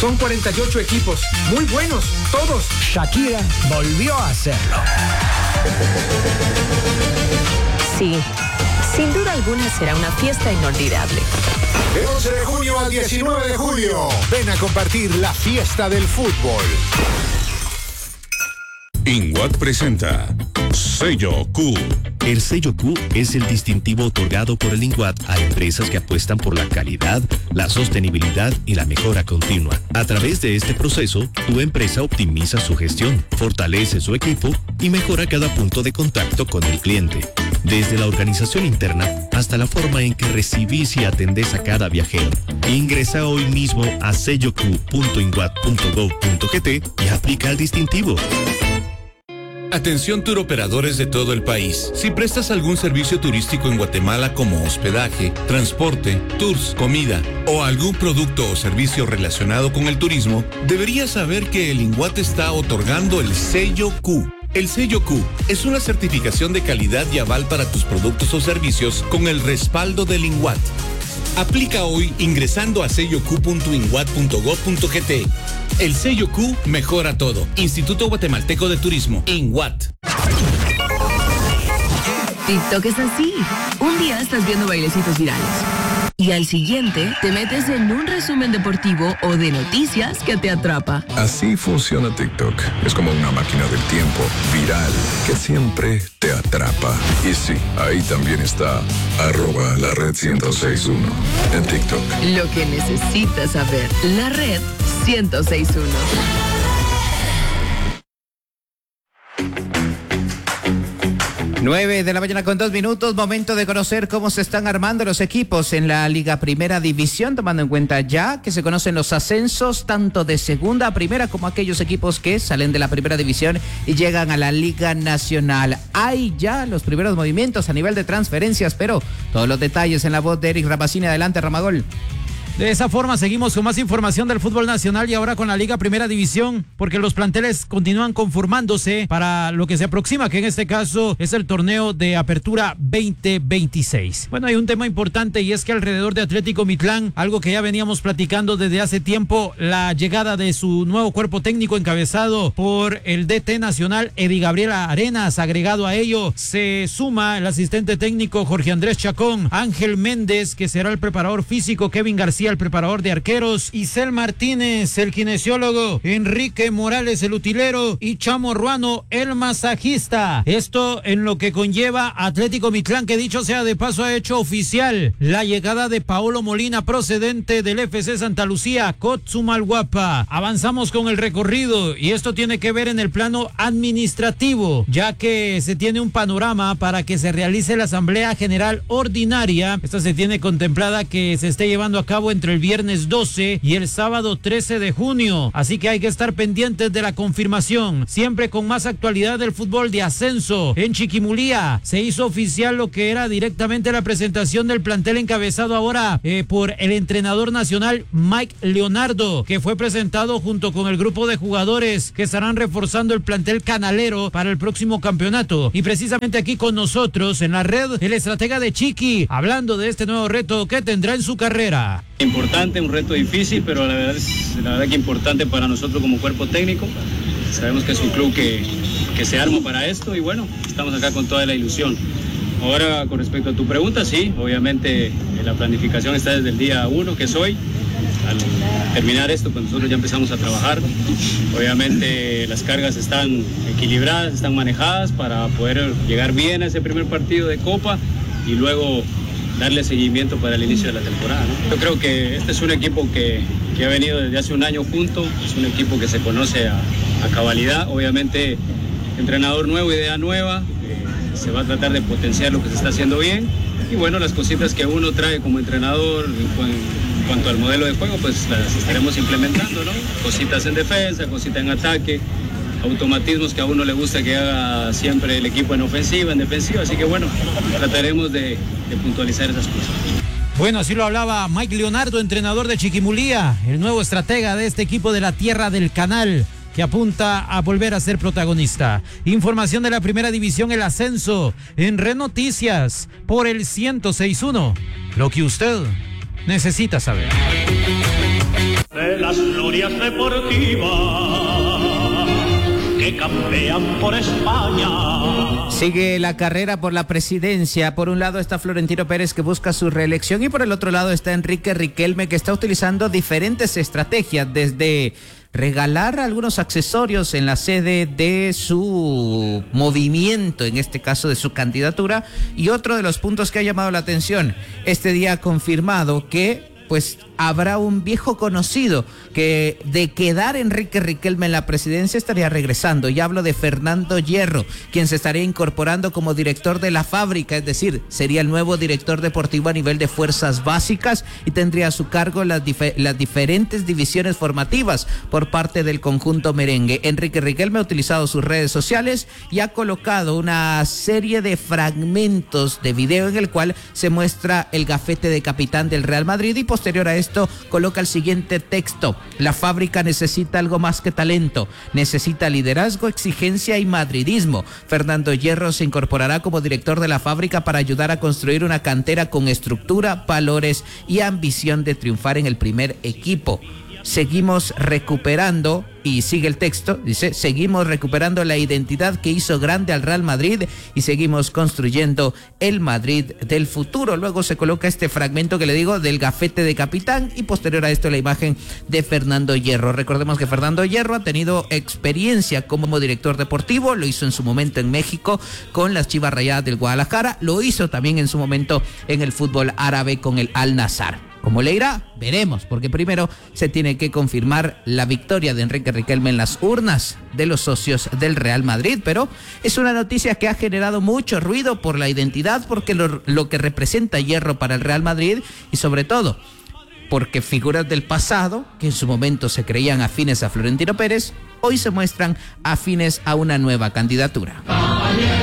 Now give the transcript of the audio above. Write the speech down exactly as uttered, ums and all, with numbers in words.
Son cuarenta y ocho equipos, muy buenos, todos. Shakira volvió a hacerlo. Sí, sin duda alguna será una fiesta inolvidable. Del once de junio al diecinueve de julio, ven a compartir la fiesta del fútbol. INWAT presenta Sello Q. El sello Q es el distintivo otorgado por el INWAT a empresas que apuestan por la calidad, la sostenibilidad y la mejora continua. A través de este proceso, tu empresa optimiza su gestión, fortalece su equipo y mejora cada punto de contacto con el cliente. Desde la organización interna hasta la forma en que recibís y atendés a cada viajero. Ingresa hoy mismo a sello q punto inwat punto gov punto gt y aplica el distintivo. Atención turoperadores de todo el país. Si prestas algún servicio turístico en Guatemala como hospedaje, transporte, tours, comida o algún producto o servicio relacionado con el turismo, deberías saber que el INWAT está otorgando el sello Q. El sello Q es una certificación de calidad y aval para tus productos o servicios con el respaldo del INWAT. Aplica hoy ingresando a sello q punto inwat punto gov punto gt. El sello Q mejora todo. Instituto Guatemalteco de Turismo, INWAT. TikTok es así. Un día estás viendo bailecitos virales y al siguiente te metes en un resumen deportivo o de noticias que te atrapa. Así funciona TikTok. Es como una máquina del tiempo viral que siempre te atrapa. Y sí, ahí también está arroba la red ciento seis punto uno en TikTok. Lo que necesitas saber. La red ciento seis punto uno. nueve de la mañana con dos minutos, momento de conocer cómo se están armando los equipos en la Liga Primera División, tomando en cuenta ya que se conocen los ascensos tanto de segunda a primera como aquellos equipos que salen de la Primera División y llegan a la Liga Nacional. Hay ya los primeros movimientos a nivel de transferencias, pero todos los detalles en la voz de Eric Rapacini. Adelante, Ramagol. De esa forma seguimos con más información del fútbol nacional y ahora con la Liga Primera División, porque los planteles continúan conformándose para lo que se aproxima, que en este caso es el torneo de apertura veinte veintiséis. Bueno, hay un tema importante y es que alrededor de Atlético Mitlán, algo que ya veníamos platicando desde hace tiempo, la llegada de su nuevo cuerpo técnico encabezado por el D T nacional Eddie Gabriel Arenas. Agregado a ello se suma el asistente técnico Jorge Andrés Chacón, Ángel Méndez, que será el preparador físico, Kevin García, el preparador de arqueros, Isel Martínez, el kinesiólogo, Enrique Morales, el utilero, y Chamo Ruano, el masajista. Esto en lo que conlleva Atlético Mitlán, que dicho sea de paso ha hecho oficial la llegada de Paolo Molina, procedente del F C Santa Lucía, Cotzumalguapa. Avanzamos con el recorrido y esto tiene que ver en el plano administrativo, ya que se tiene un panorama para que se realice la Asamblea General Ordinaria. Esta se tiene contemplada que se esté llevando a cabo entre el viernes doce y el sábado trece de junio, así que hay que estar pendientes de la confirmación. Siempre con más actualidad del fútbol de ascenso. En Chiquimulía se hizo oficial lo que era directamente la presentación del plantel encabezado ahora eh, por el entrenador nacional Mike Leonardo, que fue presentado junto con el grupo de jugadores que estarán reforzando el plantel canalero para el próximo campeonato. Y precisamente aquí con nosotros en la red, el estratega de Chiqui, hablando de este nuevo reto que tendrá en su carrera. Importante, un reto difícil, pero la verdad es la verdad que importante para nosotros como cuerpo técnico. Sabemos que es un club que, que se arma para esto y bueno, estamos acá con toda la ilusión. Ahora, con respecto a tu pregunta, sí, obviamente la planificación está desde el día uno, que es hoy. Al terminar esto, pues nosotros ya empezamos a trabajar. Obviamente las cargas están equilibradas, están manejadas para poder llegar bien a ese primer partido de Copa y luego darle seguimiento para el inicio de la temporada, ¿no? Yo creo que este es un equipo que, que ha venido desde hace un año junto, es un equipo que se conoce a, a cabalidad. Obviamente, entrenador nuevo, idea nueva, eh, se va a tratar de potenciar lo que se está haciendo bien y bueno, las cositas que uno trae como entrenador en, en cuanto al modelo de juego, pues las estaremos implementando, ¿no? Cositas en defensa, cositas en ataque, automatismos que a uno le gusta que haga siempre el equipo en ofensiva, en defensiva, así que bueno, trataremos de, de puntualizar esas cosas. Bueno, así lo hablaba Mike Leonardo, entrenador de Chiquimulía, el nuevo estratega de este equipo de la Tierra del Canal, que apunta a volver a ser protagonista. Información de la Primera División, el ascenso en Red Noticias por el ciento seis punto uno. Lo que usted necesita saber. De las glorias deportivas que campean por España. Sigue la carrera por la presidencia. Por un lado está Florentino Pérez, que busca su reelección, y por el otro lado está Enrique Riquelme, que está utilizando diferentes estrategias, desde regalar algunos accesorios en la sede de su movimiento, en este caso de su candidatura, y otro de los puntos que ha llamado la atención, este día ha confirmado que pues habrá un viejo conocido que, de quedar Enrique Riquelme en la presidencia, estaría regresando. Y hablo de Fernando Hierro, quien se estaría incorporando como director de la fábrica, es decir, sería el nuevo director deportivo a nivel de fuerzas básicas, y tendría a su cargo las, dif- las diferentes divisiones formativas por parte del conjunto merengue. Enrique Riquelme ha utilizado sus redes sociales y ha colocado una serie de fragmentos de video en el cual se muestra el gafete de capitán del Real Madrid, y posterior a esto coloca el siguiente texto: la fábrica necesita algo más que talento, necesita liderazgo, exigencia y madridismo. Fernando Hierro se incorporará como director de la fábrica para ayudar a construir una cantera con estructura, valores y ambición de triunfar en el primer equipo. Seguimos recuperando, y sigue el texto, dice, seguimos recuperando la identidad que hizo grande al Real Madrid y seguimos construyendo el Madrid del futuro. Luego se coloca este fragmento que le digo del gafete de capitán, y posterior a esto la imagen de Fernando Hierro. Recordemos que Fernando Hierro ha tenido experiencia como director deportivo, lo hizo en su momento en México con las Chivas Rayadas del Guadalajara, lo hizo también en su momento en el fútbol árabe con el Al Nassr. ¿Cómo le irá? Veremos, porque primero se tiene que confirmar la victoria de Enrique Riquelme en las urnas de los socios del Real Madrid, pero es una noticia que ha generado mucho ruido por la identidad, porque lo, lo que representa Hierro para el Real Madrid, y sobre todo porque figuras del pasado, que en su momento se creían afines a Florentino Pérez, hoy se muestran afines a una nueva candidatura.